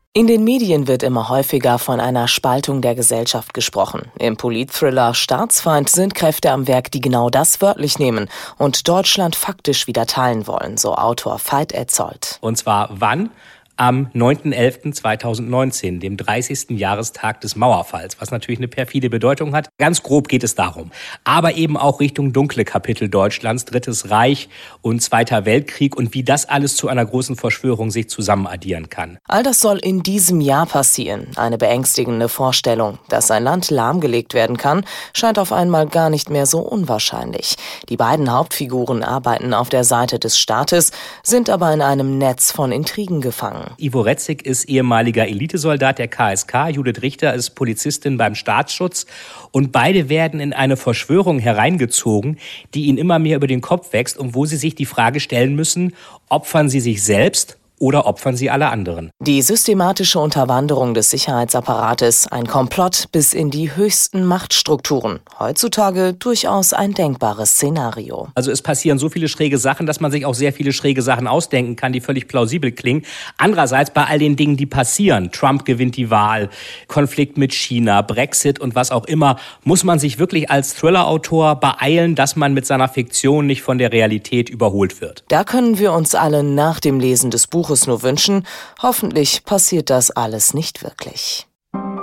In den Medien wird immer häufiger von einer Spaltung der Gesellschaft gesprochen. Im Politthriller Staatsfeind sind Kräfte am Werk, die genau das wörtlich nehmen und Deutschland faktisch wieder teilen wollen, so Autor Veit Etzold. Und zwar wann? Am 9.11.2019, dem 30. Jahrestag des Mauerfalls, was natürlich eine perfide Bedeutung hat. Ganz grob geht es darum. Aber eben auch Richtung dunkle Kapitel Deutschlands, Drittes Reich und Zweiter Weltkrieg und wie das alles zu einer großen Verschwörung sich zusammen addieren kann. All das soll in diesem Jahr passieren. Eine beängstigende Vorstellung. Dass ein Land lahmgelegt werden kann, scheint auf einmal gar nicht mehr so unwahrscheinlich. Die beiden Hauptfiguren arbeiten auf der Seite des Staates, sind aber in einem Netz von Intrigen gefangen. Ivo Retzig ist ehemaliger Elitesoldat der KSK, Judith Richter ist Polizistin beim Staatsschutz und beide werden in eine Verschwörung hereingezogen, die ihnen immer mehr über den Kopf wächst und wo sie sich die Frage stellen müssen, opfern sie sich selbst oder opfern sie alle anderen? Die systematische Unterwanderung des Sicherheitsapparates, ein Komplott bis in die höchsten Machtstrukturen. Heutzutage durchaus ein denkbares Szenario. Also es passieren so viele schräge Sachen, dass man sich auch sehr viele schräge Sachen ausdenken kann, die völlig plausibel klingen. Andererseits bei all den Dingen, die passieren, Trump gewinnt die Wahl, Konflikt mit China, Brexit und was auch immer, muss man sich wirklich als Thriller-Autor beeilen, dass man mit seiner Fiktion nicht von der Realität überholt wird. Da können wir uns alle nach dem Lesen des Buches nur wünschen, hoffentlich passiert das alles nicht wirklich.